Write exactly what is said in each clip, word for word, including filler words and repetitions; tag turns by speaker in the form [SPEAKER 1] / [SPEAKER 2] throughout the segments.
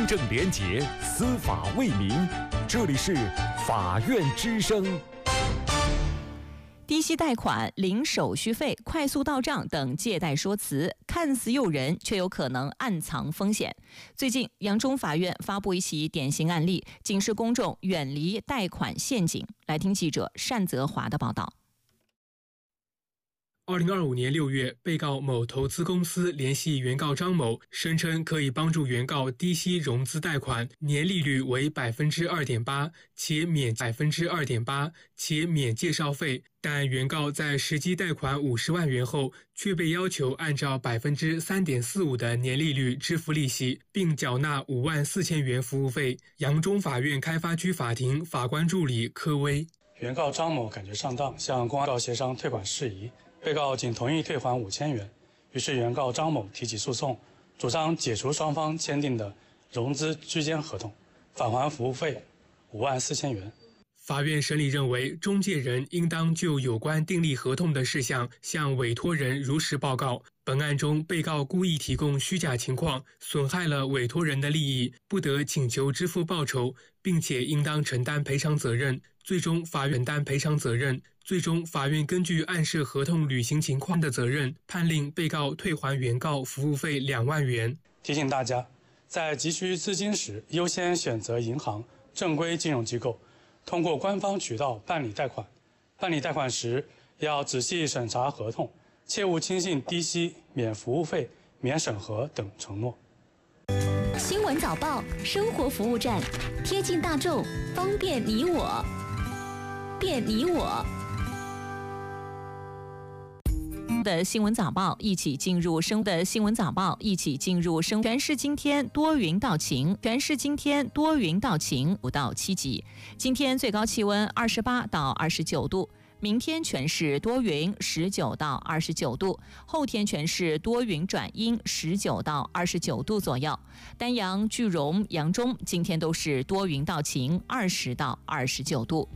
[SPEAKER 1] 公正廉洁，司法为民。这里是法院之声。
[SPEAKER 2] 低息贷款、零手续费、快速到账等借贷说辞看似诱人，却有可能暗藏风险。最近，扬中法院发布一起典型案例，警示公众远离贷款陷阱。来听记者单泽华的报道。
[SPEAKER 3] 二零二五年六月，被告某投资公司联系原告张某，声称可以帮助原告低息融资贷款，年利率为百分之二点八，且免百分之二点八，且免介绍费。但原告在实际贷款五十万元后，却被要求按照百分之三点四五的年利率支付利息，并缴纳五万四千元服务费。扬中法院开发区法庭法官助理柯威：
[SPEAKER 4] 原告张某感觉上当，向公安告协商退款事宜。被告仅同意退还五千元，于是原告张某提起诉讼，主张解除双方签订的融资居间合同，返还服务费五万四千元。
[SPEAKER 3] 法院审理认为，中介人应当就有关订立合同的事项向委托人如实报告。本案中，被告故意提供虚假情况，损害了委托人的利益，不得请求支付报酬，并且应当承担赔偿责任。最终，法院承担赔偿责任。最终，法院根据案涉合同履行情况的责任，判令被告退还原告服务费两万元。
[SPEAKER 4] 提醒大家，在急需资金时，优先选择银行、正规金融机构，通过官方渠道办理贷款。办理贷款时，要仔细审查合同，切勿轻信低息、免服务费、免审核等承诺。
[SPEAKER 5] 新闻早报，生活服务站，贴近大众，方便你我，便你我。
[SPEAKER 2] 的新闻早报一起进入生的新闻早报一起进入生全市今天多云到晴，全市今天多云到晴，五到七级。今天最高气温二十八到二十九度，明天全市多云，十九到二十九度，后天全市多云转阴，十九到二十九度左右。丹阳、句容、扬中今天都是多云到晴，二十到二十九度。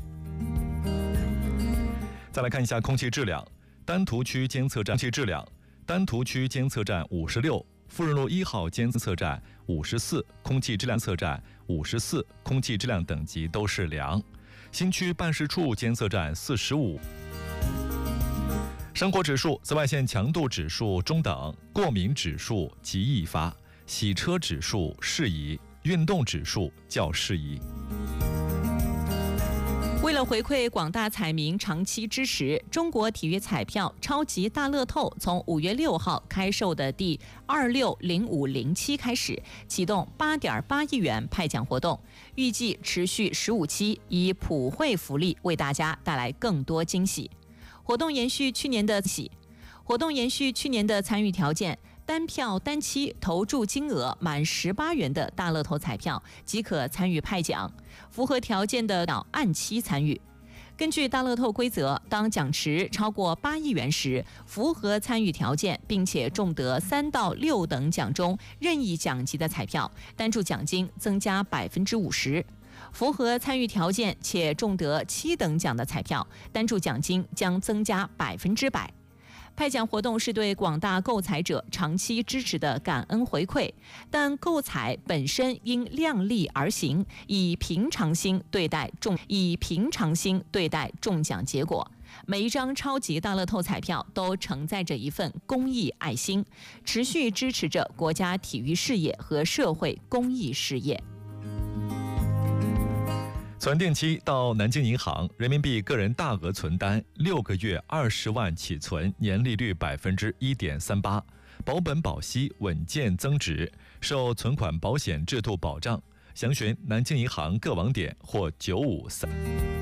[SPEAKER 6] 再来看一下空气质量。丹徒区监测站空气质量，丹徒区监测站五十六，富润路一号监测站五十四，空气质量测站五十四，空气质量等级都是良。新区办事处监测站四十五。生活指数，紫外线强度指数中等，过敏指数极易发，洗车指数适宜，运动指数较适宜。
[SPEAKER 2] 为了回馈广大彩民长期支持，中国体育彩票超级大乐透从五月六号开售的第二六零五零期开始，启动八点八亿元派奖活动，预计持续十五期，以普惠福利为大家带来更多惊喜。活动延续去年的喜，活动延续去年的参与条件。单票单期投注金额满十八元的大乐透彩票即可参与派奖，符合条件的按期参与。根据大乐透规则，当奖池超过八亿元时，符合参与条件并且中得三到六等奖中任意奖级的彩票，单注奖金增加百分之五十；符合参与条件且中得七等奖的彩票，单注奖金将增加百分之百。派奖活动是对广大购彩者长期支持的感恩回馈，但购彩本身应量力而行，以平常心对待中以平常心对待中奖结果。每一张超级大乐透彩票都承载着一份公益爱心，持续支持着国家体育事业和社会公益事业。
[SPEAKER 6] 存定期到南京银行，人民币个人大额存单六个月二十万起存，年利率百分之一点三八，保本保息，稳健增值，受存款保险制度保障。详询南京银行各网点或九五三。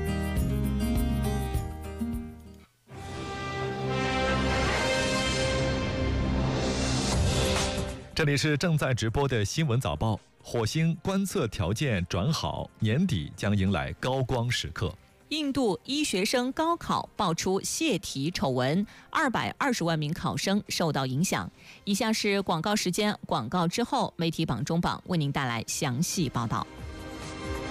[SPEAKER 6] 这里是正在直播的新闻早报。火星观测条件转好，年底将迎来高光时刻。
[SPEAKER 2] 印度医学生高考爆出泄题丑闻，二百二十万名考生受到影响。以下是广告时间，广告之后，媒体榜中榜为您带来详细报道。